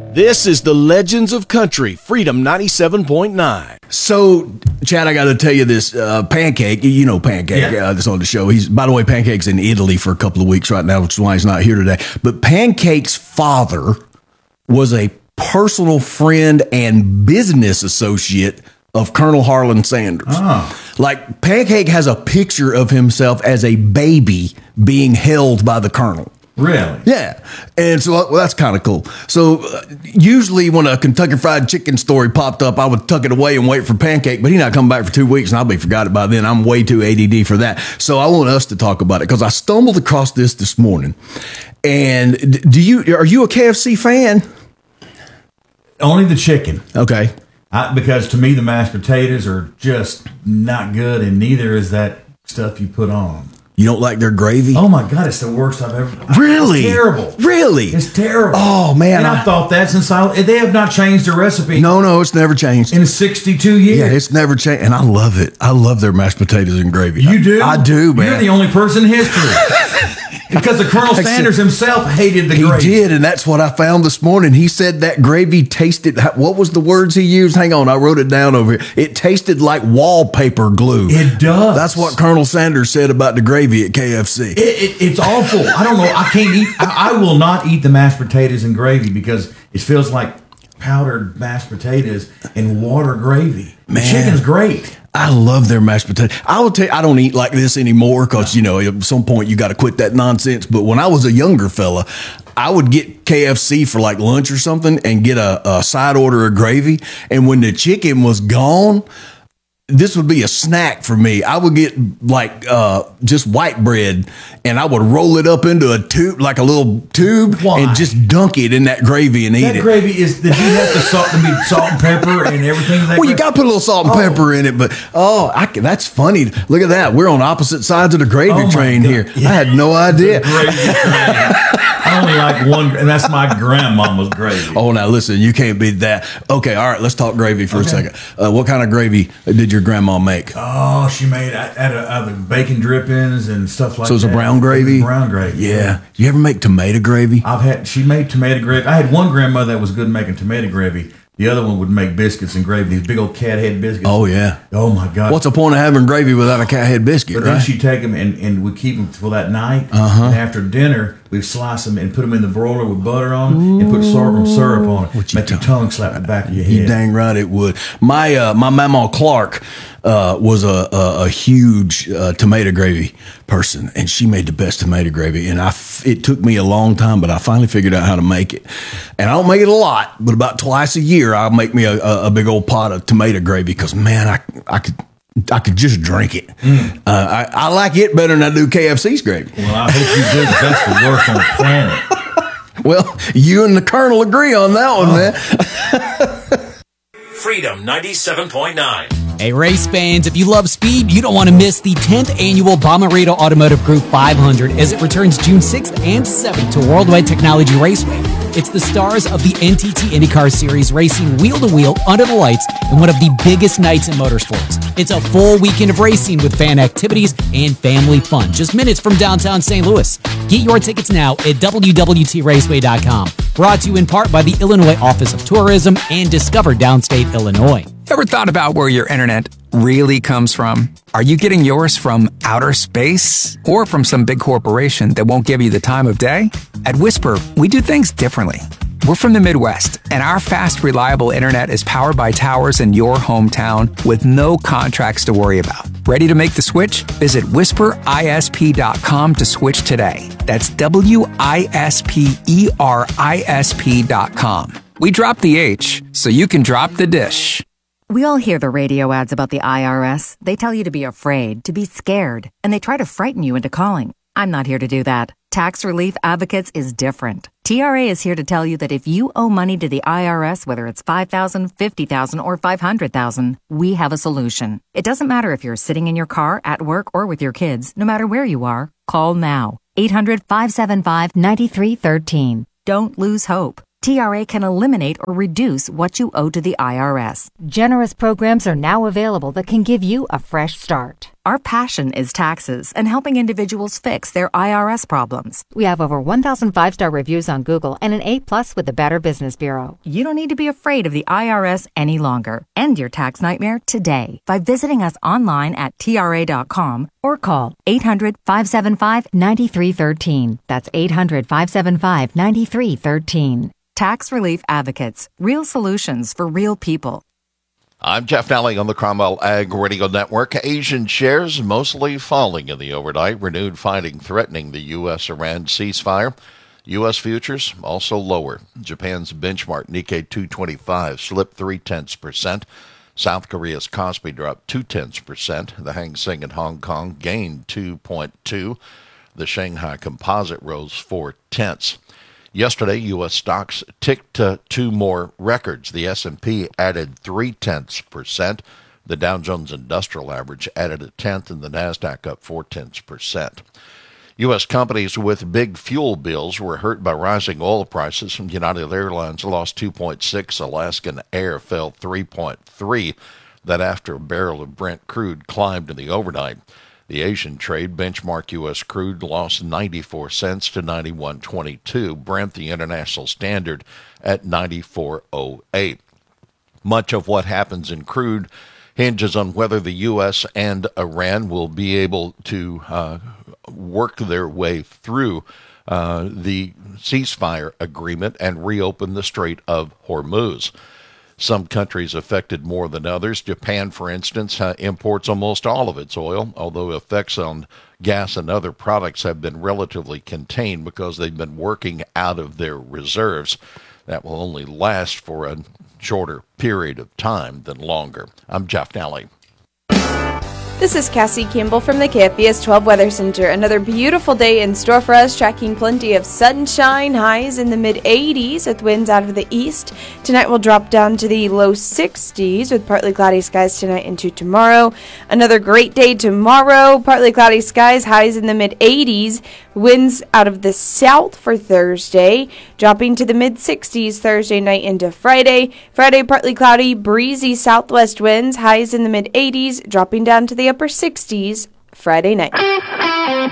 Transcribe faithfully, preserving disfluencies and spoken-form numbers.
This is the Legends of Country, Freedom ninety-seven point nine. So, Chad, I got to tell you this. Uh, Pancake, you know Pancake, yeah. uh, that's on the show. He's, by the way, Pancake's in Italy for a couple of weeks right now, which is why he's not here today. But Pancake's father was a personal friend and business associate of Colonel Harlan Sanders. Oh. Like, Pancake has a picture of himself as a baby being held by the Colonel. Really? Yeah. And so well, that's kind of cool. So uh, usually when a Kentucky Fried Chicken story popped up, I would tuck it away and wait for Pancake, but he's not coming back for two weeks and I'll be forgot by then. I'm way too A D D for that. So I want us to talk about it because I stumbled across this this morning. And do you, are you a K F C fan? Only the chicken. Okay. I, because to me, the mashed potatoes are just not good, and neither is that stuff you put on them. You don't like their gravy? Oh my God, it's the worst I've ever. Really? It's terrible. Really? It's terrible. Oh man, and I, I thought that since I they have not changed the recipe. No, no, it's never changed in sixty-two years. Yeah, it's never changed, and I love it. I love their mashed potatoes and gravy. You do? I, I do, man. You're the only person in history. Because the Colonel Sanders himself hated the he gravy. He did, and that's what I found this morning. He said that gravy tasted, what was the words he used? Hang on, I wrote it down over here. It tasted like wallpaper glue. It does. That's what Colonel Sanders said about the gravy at K F C. It, it, it's awful. I don't know. I can't eat, I, I will not eat the mashed potatoes and gravy because it feels like powdered mashed potatoes and water gravy. Man, the chicken's great. I love their mashed potatoes. I will tell you, I don't eat like this anymore because, you know, at some point you got to quit that nonsense. But when I was a younger fella, I would get K F C for like lunch or something and get a, a side order of gravy. And when the chicken was gone, this would be a snack for me. I would get like uh, just white bread and I would roll it up into a tube, like a little tube, Why? and just dunk it in that gravy and that eat it. That gravy is, did you have to salt, to be salt and pepper and everything? Like well, that? You got to put a little salt and oh. pepper in it, but oh, I can, that's funny. Look at that. We're on opposite sides of the gravy oh train God. here. Yeah. I had no idea. Gravy train. I only like one, and that's my grandmama's gravy. Oh, now listen, you can't beat that. Okay, all right, let's talk gravy for okay. a second. Uh, what kind of gravy did your grandma make? Oh, she made out of, of bacon drippings and stuff like that. So it's a brown gravy? Brown gravy. Yeah. yeah. Do you ever make tomato gravy? I've had, she made tomato gravy. I had one grandmother that was good at making tomato gravy. The other one would make biscuits and gravy, these big old cat head biscuits. Oh, yeah. Oh, my God. What's the point of having gravy without a cat head biscuit, but right? Then she'd take them and, and we'd keep them for that night. Uh-huh. And after dinner, we'd slice them and put them in the broiler with butter on them and put sorghum syrup on it. What you Make your tongue slap the back of your head. You dang right it would. My uh, my Mama Clark uh, was a, a, a huge uh, tomato gravy person, and she made the best tomato gravy. And I f- it took me a long time, but I finally figured out how to make it. And I don't make it a lot, but about twice a year, I'll make me a, a, a big old pot of tomato gravy because, man, I I could... I could just drink it. Mm. Uh, I, I like it better than I do K F C's gravy. Well, I hope you do. That's the worst on the planet. Well, you and the Colonel agree on that one, oh. man. Freedom ninety-seven point nine. Hey, race fans, if you love speed, you don't want to miss the tenth Annual Bomarito Automotive Group five hundred as it returns June sixth and seventh to Worldwide Technology Raceway. It's the stars of the N T T IndyCar Series racing wheel-to-wheel under the lights in one of the biggest nights in motorsports. It's a full weekend of racing with fan activities and family fun, just minutes from downtown Saint Louis. Get your tickets now at w w t raceway dot com. Brought to you in part by the Illinois Office of Tourism and Discover Downstate Illinois. Ever thought about where your internet really comes from? Are you getting yours from outer space or from some big corporation that won't give you the time of day? At Whisper, we do things differently. We're from the Midwest, and our fast, reliable internet is powered by towers in your hometown with no contracts to worry about. Ready to make the switch? Visit whisper I S P dot com to switch today. That's W I S P E R I S P dot com. We dropped the H, so you can drop the dish. We all hear the radio ads about the I R S. They tell you to be afraid, to be scared, and they try to frighten you into calling. I'm not here to do that. Tax Relief Advocates is different. T R A is here to tell you that if you owe money to the I R S, whether it's five thousand dollars, fifty thousand dollars, or five hundred thousand dollars, we have a solution. It doesn't matter if you're sitting in your car, at work, or with your kids. No matter where you are, call now. eight hundred, five seven five, nine three one three. Don't lose hope. T R A can eliminate or reduce what you owe to the I R S. Generous programs are now available that can give you a fresh start. Our passion is taxes and helping individuals fix their I R S problems. We have over one thousand five-star reviews on Google and an A plus with the Better Business Bureau. You don't need to be afraid of the I R S any longer. End your tax nightmare today by visiting us online at T R A dot com or call eight hundred, five seven five, nine three one three. That's eight hundred, five seven five, nine three one three. Tax Relief Advocates. Real solutions for real people. I'm Jeff Nally on the Cromwell Ag Radio Network. Asian shares mostly falling in the overnight. Renewed fighting threatening the U S Iran ceasefire. U S futures also lower. Japan's benchmark Nikkei two twenty-five slipped three tenths percent. South Korea's Kospi dropped two tenths percent. The Hang Seng in Hong Kong gained two point two. The Shanghai Composite rose four tenths. Yesterday, U S stocks ticked to two more records. The S and P added three tenths percent. The Dow Jones Industrial Average added a tenth, and the Nasdaq up four tenths percent. U S companies with big fuel bills were hurt by rising oil prices. United Airlines lost two point six. Alaskan Air fell three point three. That after a barrel of Brent crude climbed in the overnight. The Asian trade benchmark U S crude lost ninety-four cents to ninety-one twenty-two. Brent, the international standard, at ninety-four oh eight. Much of what happens in crude hinges on whether the U S and Iran will be able to uh, work their way through uh, the ceasefire agreement and reopen the Strait of Hormuz. Some countries affected more than others. Japan, for instance, uh, imports almost all of its oil, although effects on gas and other products have been relatively contained because they've been working out of their reserves. That will only last for a shorter period of time than longer. I'm Jeff Nally. This is Cassie Kimball from the K F B S twelve Weather Center. Another beautiful day in store for us, tracking plenty of sunshine, highs in the mid eighties with winds out of the east. Tonight will drop down to the low sixties with partly cloudy skies tonight into tomorrow. Another great day tomorrow, partly cloudy skies, highs in the mid eighties, winds out of the south for Thursday, dropping to the mid sixties Thursday night into Friday. Friday, partly cloudy, breezy southwest winds, highs in the mid eighties, dropping down to the upper sixties Friday night.